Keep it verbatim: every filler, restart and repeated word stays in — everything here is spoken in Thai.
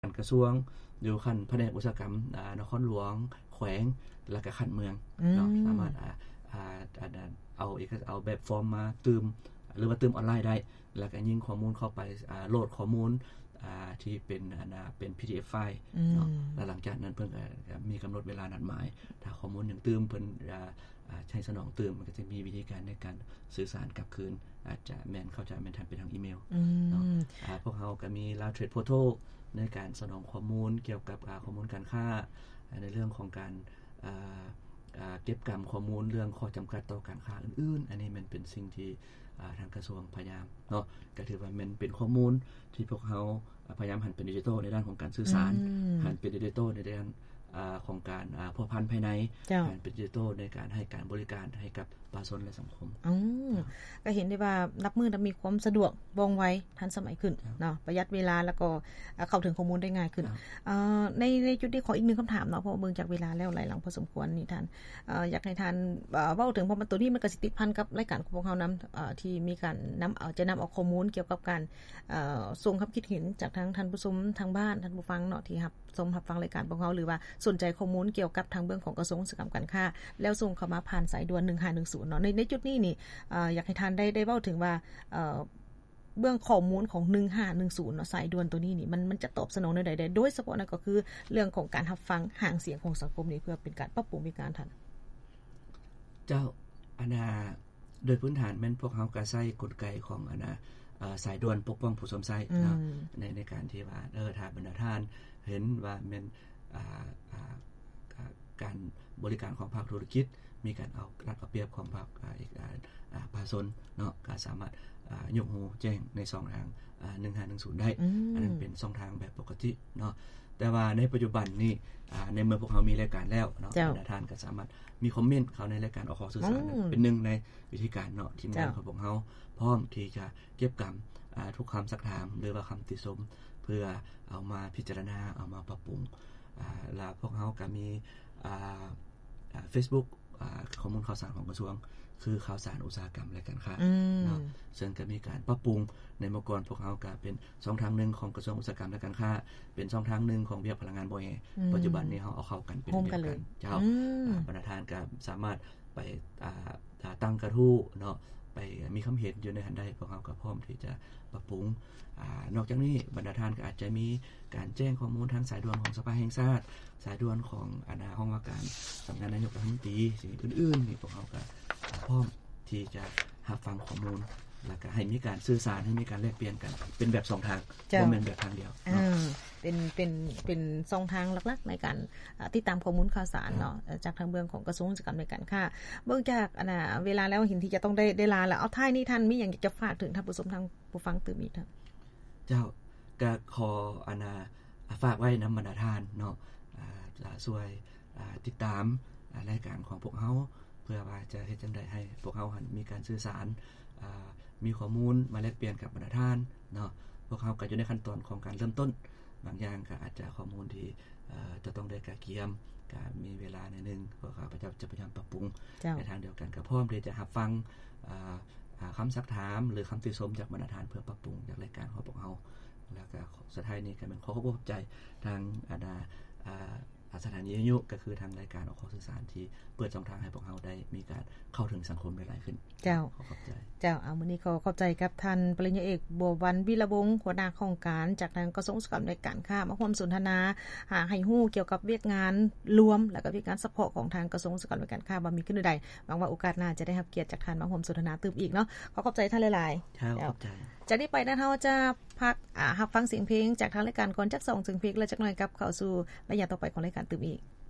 การกระทรวงอยู่ขั้นแผนกอุตสาหกรรมนครหลวงแขวงแล้วก็ขั้นเมืองเนาะสามารถอ่าอ่าเอาเอกเอาแบบฟอร์มมาเติมหรือว่าเติมออนไลน์ได้แล้วก็ยิงข้อมูลเข้าไปอ่าโหลดข้อมูลอ่าที่เป็นอันน่ะเป็น พี ดี เอฟ ไฟล์เนาะแล้วหลังจากนั้นเพิ่นก็มีกำหนดเวลานัดหมายถ้าข้อมูลยังเติมเพิ่นอ่าอ่าใช้สนองเติมมันก็จะมีวิธีการในการสื่อสารกลับคืนอาจจะแม่นเข้าใจแม่นทันเป็นทางอีเมลเนาะอ่าพวกเฮาก็มี Lao Trade Portal ในการสนองข้อมูลเกี่ยวกับข้อมูลการค้าในเรื่องของการเก็บกรรมข้อมูลเรื่องข้อจำกัดต่อการค้าอื่นๆอันนี้มันเป็นสิ่งที่ทางกระทรวงพยายามเนาะก็ถือว่ามันเป็นข้อมูลที่พวกเขาพยายามหันเป็นดิจิทัลในด้านของการสื่อสารหันเป็นดิจิทัลในด้านของการพัวพันภายในหันเป็นดิจิทัลในการให้การบริการให้กับประชาชนและสังคมอ๋อก็เห็นได้ว่ารับมือมีความสะดวกว่องไวทันสมัยขึ้นเนาะประหยัดเวลาแล้วก็เข้าถึงข้อมูลได้ง่ายขึ้นเอ่อในในจุดนี้ขออีกนึงคำถามเนาะเพราะเบิ่งจากเวลาแล้วหลายหลังพอสมควรนี่ท่านเอ่ออยากให้ท่านเอ่อเว้าถึงเพราะมันตัวนี้มันก็สิติดพันกับรายการของพวกเฮานำเอ่อที่มีการนำเอาจะนำเอาข้อมูลเกี่ยวกับการเอ่อส่งความคิดเห็นจากทางท่านผู้ชมทางบ้านท่านผู้ฟังเนาะที่รับชมรับฟังรายการของเฮาหรือว่าสนใจข้อมูลเกี่ยวกับทางเบื้องของกระทรวงอุตสาหกรรมการค้าแล้วส่งเข้ามาผ่านสายด่วนหนึ่งห้าหนึ่งศูนย์เนาะในในจุดนี้นี่เอ่ออยากให้ท่านได้ได้เว้าถึงว่าเอ่อเบื้องข้อมูลของหนึ่งห้าหนึ่งศูนย์เนาะสายด่วนตัวนี้นี่มันมันจะตอบสนองในใดๆโดยเฉพาะนั่นก็คือเรื่องของการรับฟังห่างเสียงของสังคมนี่เพื่อเป็นการปรับปรุงวิการท่านเจ้าอันน่ะโดยพื้นฐานแม่นพวกเฮาก็ใช้กลไกของอันน่ะเอ่อสายด่วนปกป้องผู้สวมใช้เนาะในในการที่ว่าเออถ้าบรรดาท่านเห็นว่าแม่นอ่าอ่าการบริการของภาคธุรกิจมีการเอารัดเอาเปรียบของภาคอีกอ่าประชาชนเนาะก็สามารถอ่ายกหูแจ้งในช่องทางอ่าหนึ่งห้าหนึ่งศูนย์ได้อันนั้นเป็นช่องทางแบบปกติเนาะแต่ว่าในปัจจุบันนี้อ่าในเมื่อพวกเฮามีรายการแล้วเนาะบรรดาท่านก็สามารถมีคอมเมนต์เข้าในรายการออกข้อสื่อสารเป็นหนึ่งในวิธีการเนาะทีมงานของพวกเฮาพร้อมที่จะเก็บกำอ่าทุกคำซักถามหรือว่าคำติชมเพื่อเอามาพิจารณาเอามาปรับปรุงอ่าแล้วพวกเฮาก็มีอ่าอ่า Facebook อ่าข้อมูลข่าวสารของกระทรวงคือข่าวสารอุตสาหกรรมและการค้าเนาะซึ่งก็มีการปรับปรุงในเมื่อก่อนพวกเฮาก็เป็นช่องทางนึงของกระทรวงอุตสาหกรรมและการค้าเป็นช่องทางนึงของเวียกพลังงานบ่แอปัจจุบันนี้เฮาเอาเข้ากันเป็นเดียวกันเจ้าประธานก็สามารถไปอ่าตั้งกระทู้เนาะไปมีคำเห็นอยู่ในหันได้พวกเฮาก็พร้อมที่จะปรับปรุงอ่านอกจากนี้บรรดาท่านก็อาจจะมีการแจ้งข้อมูลทางสายด่วนของสภาแห่งชาติสายด่วนของอาณาห้องว่าการสำนักนายกรัฐมนตรีสิ่งอื่นๆนี่พวกเฮาก็พร้อมที่จะรับฟังข้อมูลแล้วก็ให้มีการสื่อสารให้มีการแลกเปลี่ยนกันเป็นแบบสองทางบ่แม่นแบบทางเดียวเนาะเป็นเป็นเป็นสองทางหลักๆในการติดตามข้อมูลข่าวสารเนาะจากทางเบื้องของกระทรวงอุตสาหกรรมและการค้าเบื้องจากอันน่ะเวลาแล้วเห็นที่จะต้องได้ได้ลาแล้วเอาท้ายนี้ท่านมีหยังจะฝากถึงท่านผู้ชมทางผู้ฟังตื่มอีกท่านเจ้าก็ขออันน่ะฝากไว้นำบรรดาท่านเนาะอ่าจะช่วยอ่าติดตามรายการของพวกเฮาเพื่อว่าจะเฮ็ดจังได๋ให้พวกเฮาหันมีการสื่อสารอ่ามีข้อมูลมาแลกเปลี่ยนกับบรรดาท่านเนาะพวกเฮาก็อยู่ในขั้นตอนของการเริ่มต้นบางอย่างก็อาจจะข้อมูลที่เอ่อจะต้องได้กะเกียมก็มีเวลาหน่อยนึงพวกเขาจะพยายามปรับปรุงในทางเดียวกันก็พร้อมที่จะรับฟังอ่าคำซักถามหรือคำติชมจากบรรดาท่านเพื่อปรับปรุงจากรายการของพวกเฮาแล้วก็สุดท้ายนี้ก็เป็นขอขอบคุณใจทางอาณาอ่าสถานีวิทยุก็คือทางรายการออกข้อสื่อสารที่เปิดช่องทางให้พวกเฮาได้มีการเข้าถึงสังคมได้หลายขึ้นเจ้าขอขอบใจเจ้าเอามื้อนี้ขอขอบใจกับท่านปริญญาเอกบัววันวิรวงศ์หัวหน้าโครงการจากทางกระทรวงอุตสาหกรรมและการค้ามาร่วมสนทนาหาให้ฮู้เกี่ยวกับเวียกงานรวมแล้วก็เวียกงานเฉพาะของทางกระทรวงอุตสาหกรรมและการค้าว่ามีขึ้นใดหวังว่าโอกาสหน้าจะได้รับเกียรติจากท่านมาร่วมสนทนาตื่มอีกเนาะขอขอบใจท่านหลายๆครับขอบใจจากนี้ไปนะเฮาจะพักอ่ารับฟังเสียงเพลงจากทางรายการก่อนจักสองเสียงเพลงแล้วจักหน่อยกลับเข้าสู่ระยะต่อไปของรายการตื่มอีก